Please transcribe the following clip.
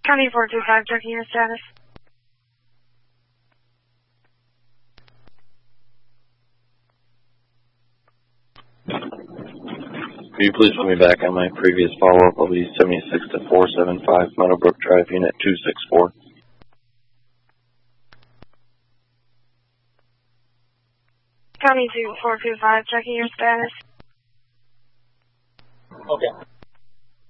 County 425, checking your status. Will you please put me back on my previous follow-up? I'll be 76 to 475 Meadowbrook Drive, Unit 264. County 425, checking your status. Okay.